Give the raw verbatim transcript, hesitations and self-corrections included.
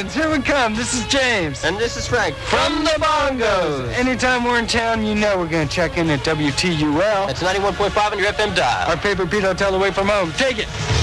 friends, here we come. This is James. And this is Frank. From the Bongos. Anytime we're in town, you know we're going to check in at W T U L. That's ninety-one point five on your F M dial. Our paper Pete Hotel away from home. Take it.